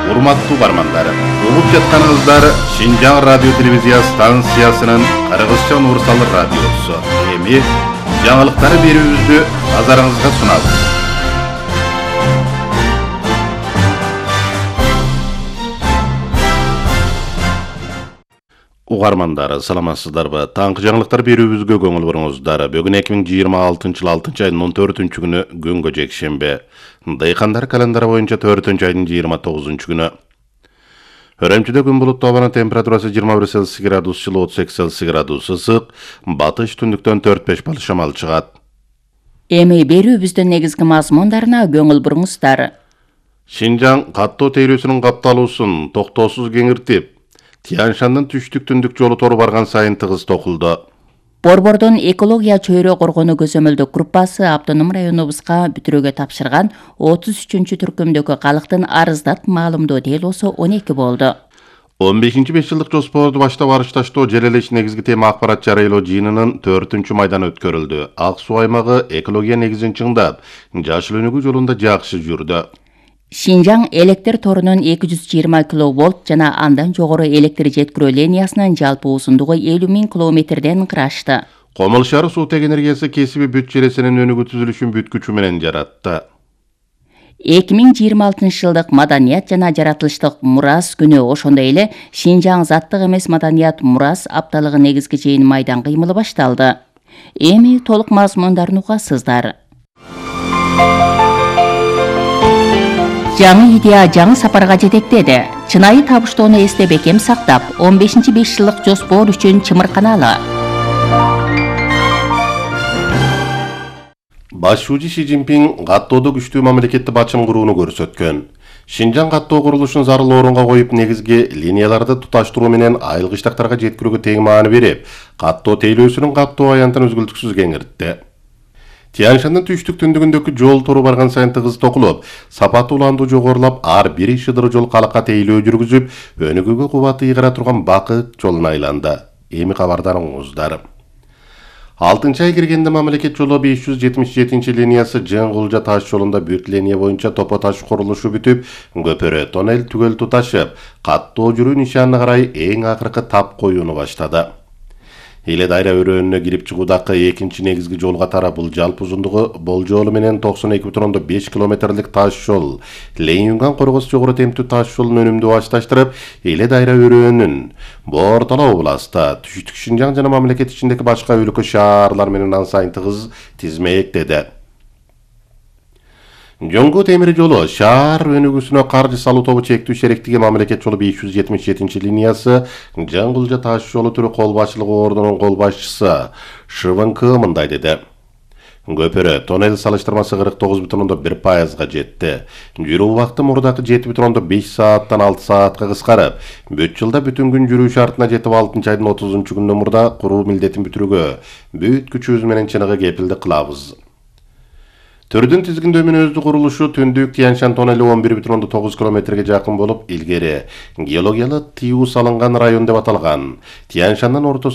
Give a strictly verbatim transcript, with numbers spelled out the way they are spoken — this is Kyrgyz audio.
Урматтуу бармандар, угуп жатканыңыздар Шинжаң радио телевизия станциясынын Кыргызча Нурсал радиосу. Эми жаңылыктар берүүбүздү назарыңызга сунабыз. Угармандар, саламатсыздарбы? Таңкы жаңылыктар берүүбүзгө көңүл буруңуздар. Бүгүн эки миң жыйырма алтынчы жыл алтынчы айдын он төртүнчү күнү күнгө жекшембе. Дыйкандар календары боюнча төртүнчү айдын жыйырма тогузунчу күнү. Өрөмчүдө күн булуттуу, абанын температурасы жыйырма бир Цельсий градус, жылуу отуз эки Цельсий градус ысык, батыш түндүктөн төрт беш балл шамал чыгат. Эми берүүбүздүн негизги мазмундарына көңүл буруңуздар. Шинжаң каттоо тейлөөсүнүн капталуусун токтоосуз кеңиртип, Тянь-Шандын түштүк түндүк жолу тору барган сайын тыгыз токулду. Борбордун экология чөйрө коргонуу көзөмөлдүк группасы автоном районубузга бүтүрүүгө тапшырган отуз үчүнчү түркүмдөгү калктын арыздат маалымдоо делосу он эки болду. он бешинчи беш жылдык жоспорду баштап арышташтоо желелеш негизги тема акпарат жарыялоо жыйынынын төртүнчү майданы өткөрүлдү. Ак суу аймагы экология негизин чыңдап, жашыл өнүгүү жолунда жакшы жүрдү. Шинжаң электр торунун эки жүз жыйырма киловольт жана андан жогору электр жеткирүү линиясынын жалпы узундугу элүү миң километрден кырашты. Комул шаары суутек энергиясы кесиби бүт желесинин өнүгүү түзүлүшүн бүткүчү менен жаратты. эки миң жыйырма алтынчы жылдык маданият жана жаратылыштык мурас күнү, ошондой эле Шинжаң заттык эмес маданият мурас апталыгы негизги жыйын майдан кыймылы башталды. Эми толук мазмундарын угасыздар. Жаңы идея жаңы сапарга жетектеди. Чынайы табыштоону эсте бекем сактап, он бешинчи беш жылдык жоспор үчүн чымырканалы. Башчы Ши Цзиньпин каттоодо күчтүү мамлекетти бачым курууну көрсөткөн. Шинжаң каттоо курулушун зарыл орунга коюп, негизги линияларды туташтыруу менен айылгычтактарга жеткирүүгө тең маани берип, каттоо тейлөөсүнүн каттоо аянтын үзгүлтүксүз кеңиртти. Тянь-Шандын түштүк түндүгүндөгү жол тору барган сайын тыгыз токулуп, сапаты уландуу жогорулап, ар бир шыдыр жол калыкка тейлөө жүргүзүп, өнүгүүгө кубаты ыйгыра турган бакыт жолуна айланды. Эми кабардарыңыздар. алтынчы ай киргенде мамлекет жолу беш жүз жетимиш жетинчи линиясы Жыңгылжа таш жолунда бүт линия боюнча топо таш курулушу бүтүп, көпөрө тоннель түгөл туташып, каттоо жүрүү нишанына карай эң акыркы тап коюуну баштады. Эле дайра өрөөнүнө кирип чыгуудагы экинчи негизги жолго тарап, бул жалпы узундугу болжолу менен токсон эки бүтүн ондон беш километрлик таш жол. Ленин коргос жогору темптүү таш жолун өнүмдүү башташтырып, эле дайра өрөөнүн Бортала областа, түштүк Шинжаң жана мамлекет ичиндеги башка өлкө шаарлар менен ан сайын тыгыз тизмектеди. Жоңго темир жолу шаар өнүгүүсүнө каржы салуу тобу чектүү шериктиги мамлекет жолу беш жүз жетимиш жетинчи линиясы Жыңгылжа таш жолу түрү кол башчылыгы ордунун кол башчысы ШВНК мындай деди. Көпөрө тоннель салыштырмасы кырк тогуз бүтүн ондон бир пайызга жетти. Жүрүү убакыты мурдакы жети бүтүн ондон беш сааттан алты саатка кыскарып, бүт жылда бүтүн күн жүрүү шартына жетип, алтынчы айдын отузунчу күнүнөн мурда куруу милдетин бүтүрүүгө бүт күчүбүз менен чыныгы кепилдик кылабыз. Төрдүн тизгиндөөмүн өздү курулушу түндүк Тянь-Шанд тоннели он бир бүтүн ондон тогуз километрге жакын болуп, илгери геологиялык тыюу салынган район деп аталган. Тянь-Шандын ортосу